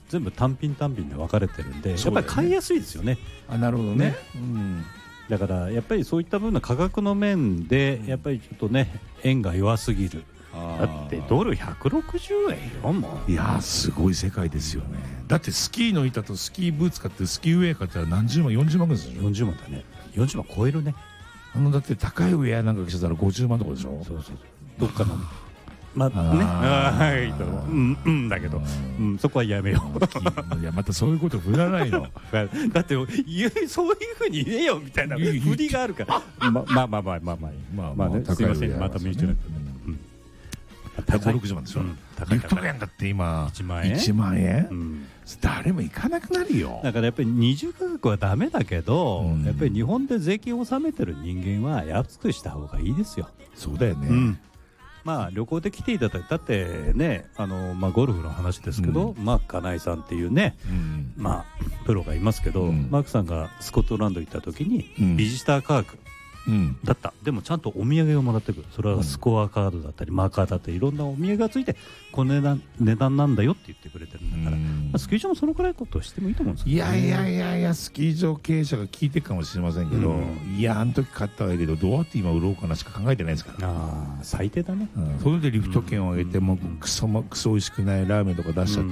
全部単品単品で分かれてるんで、やっそうだよねぱり買いやすいですよね。 なるほどね。 だからやっぱりそういった分の価格の面でやっぱりちょっとね円が弱すぎる。だってドル160円よもう。 いやすごい世界ですよね。だってスキーの板とスキーブーツ買ってスキーウェア買ったら何十万40万ぐらいですよ。 40万だね。40万超えるね。 だって高いウェアなんか着てたら50万とかでしょ。 そうどっかのまあねはいとだけど、そこはやめよう。 いやまたそういうこと振らないの。 だってそういうふうに言えよみたいな振りがあるから。まあね、すいませんまた身内なんで。 150万でしょ。リフト券だって今1万円、誰も行かなくなるよ。 だからやっぱり二重価格はダメだけど、やっぱり日本で税金を納めてる人間は安くした方がいいですよ。 そうだよね。 まあ旅行で来ていただいたってね、ゴルフの話ですけど、金井さんっていうね、プロがいますけど、マークさんがスコットランド行った時にビジター価格だった。でもちゃんとお土産をもらってくる。それはスコアカードだったりマーカーだったりいろんなお土産がついてこの値段なんだよって言ってくれてるんだから、スキー場もそのくらいことをしてもいいと思うんですけどね。 いやスキー場経営者が聞いてるかもしれませんけど、いやあの時買ったはいいけどどうやって今売ろうかなしか考えてないですから。 最低だね。 それでリフト券を上げてもうクソ美味しくないラーメンとか出しちゃって、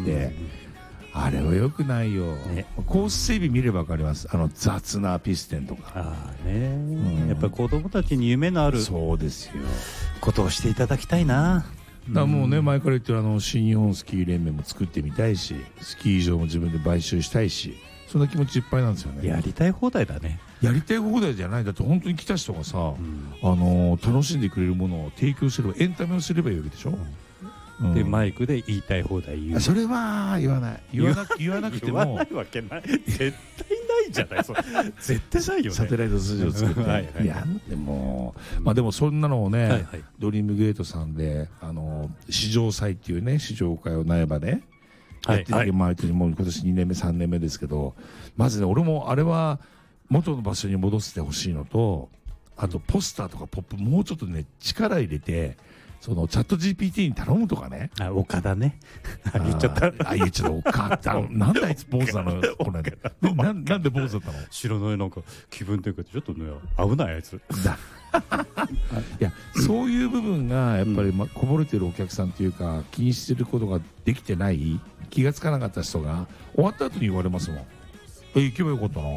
あれは良くないよ。コース整備見れば分かります。雑なピステンとか。 やっぱり子供たちに夢のあるそうですよことをしていただきたいな。 だからもうね前から言ってる新日本スキー連盟も作ってみたいし、スキー場も自分で買収したいし、そんな気持ちいっぱいなんですよね。 やりたい放題だね。 やりたい放題じゃない。だって本当に来た人がさ、楽しんでくれるものを提供すればエンタメをすればいいわけでしょ。 でマイクで言いたい放題言う。 それは言わない。言わなくても言わないわけない。絶対ないじゃない。絶対ないよね。 サテライトスタジオ作っていやでもでもそんなのをね、ドリームゲートさんで市場祭っていうね市場会を苗場でやって毎年もう今年2年目3年目ですけど、まずね俺もあれは元の場所に戻してほしいのと、あとポスターとかポップもうちょっとね力入れて、チャット GPT に頼むとかね。 岡田ね。言っちゃった。 言っちゃった。岡田。なんであいつ坊主なのよ。なんで坊主だったの。 白のなんか気分というかちょっとね危ないあいつ。いやそういう部分がやっぱりこぼれてるお客さんというか気にしてることができてない、気がつかなかった人が終わった後に言われますもん。行けばよかったなって。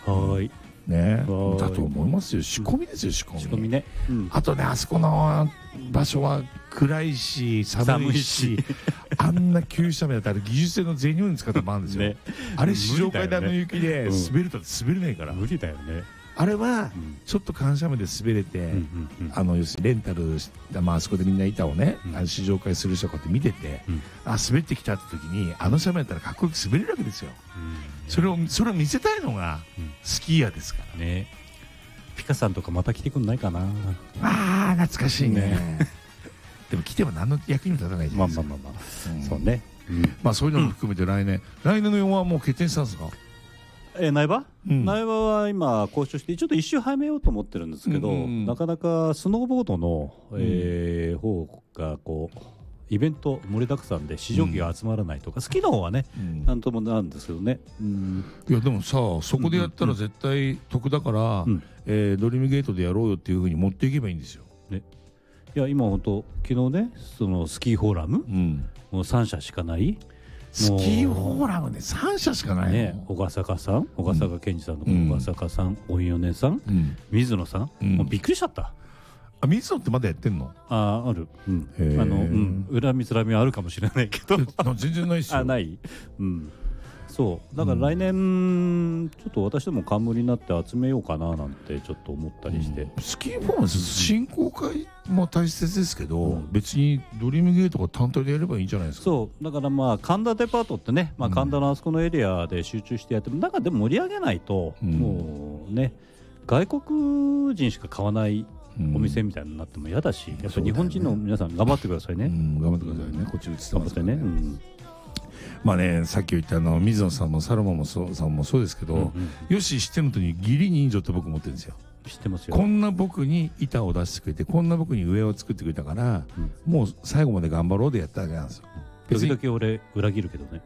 はい。 ね、だと思いますよ。仕込みですよ、仕込みね。 あとね、あそこの場所は暗いし寒いしあんな急斜面だったら技術性の全日本に使ったもあるんですよ。あれ試乗会で雪で滑ると滑れないから無理だよね。 あれはちょっと緩斜面で滑れて、要するにレンタルあそこでみんな板をね試乗会する人こうやって見てて、滑ってきたって時に斜面だったらかっこよく滑れるわけですよ。それを見せたいのがスキーヤーですからね。ピカさんとかまた来てくんないかな。 懐かしいね。でも来ても何の役にも立たないじゃないですか。 そうね。 そういうのも含めて来年の4はもう決定したんですか。 苗場は今交渉してちょっと一周早めようと思ってるんですけど、なかなかスノーボードの方がこうイベント盛りだくさんで市場機が集まらないとか、スキーの方はねなんともなんですけどね。 いやでもさ、そこでやったら絶対得だからドリームゲートでやろうよっていうふうに持っていけばいいんですよ。 いや今本当昨日ねそのスキーフォーラムもう3社しかない。 スキーフォーラムで3社しかないね。小笠原さん、小笠原健二さんとか小笠原さん、おんよねさん、水野さん、もうびっくりしちゃった。 水野ってまだやってんの？ ある。恨みつらみはあるかもしれないけど全然ないっすよ。 ない。そうだから来年ちょっと私ども冠になって集めようかななんてちょっと思ったりして。 スキーフォーラム振興会も大切ですけど、別にドリームゲートが単体でやればいいんじゃないですか。 そうだから神田デパートってね、神田のあそこのエリアで集中してやっても中でも盛り上げないと、もうね外国人しか買わないお店みたいになっても嫌だし、やっぱり日本人の皆さん頑張ってくださいね。 頑張ってくださいね。こっち映ってますからね。さっき言った水野さんもサロモンさんもそうですけど、よししてのとに義理人情って僕思ってるんですよ。 知ってますよ。 こんな僕に板を出してくれて、こんな僕に上を作ってくれたから、もう最後まで頑張ろうでやったわけなんですよ。 時々俺裏切るけどね。